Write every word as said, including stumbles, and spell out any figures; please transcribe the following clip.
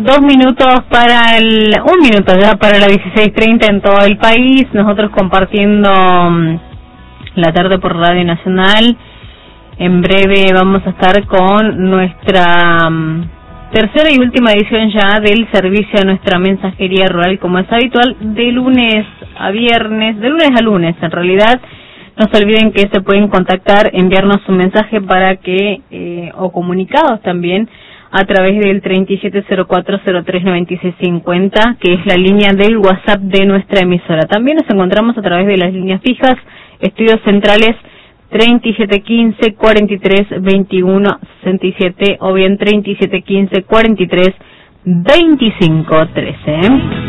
Dos minutos para el... Un minuto ya para las dieciséis treinta en todo el país. Nosotros compartiendo um, la tarde por Radio Nacional. En breve vamos a estar con nuestra um, tercera y última edición ya del servicio de nuestra mensajería rural, como es habitual, de lunes a viernes, de lunes a lunes en realidad. No se olviden que se pueden contactar, enviarnos un mensaje para que, eh, o comunicados también, a través del treinta y siete cero cuatro cero tres noventa y seis cincuenta, que es la línea del WhatsApp de nuestra emisora. También nos encontramos a través de las líneas fijas, estudios centrales treinta y siete quince cuarenta y tres veintiuno sesenta y siete o bien treinta y siete quince cuarenta y tres veinticinco trece.